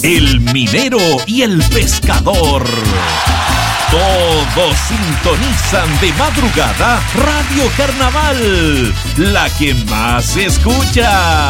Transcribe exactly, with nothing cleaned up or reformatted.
el minero y el pescador. Todos sintonizan de madrugada Radio Carnaval, la que más se escucha.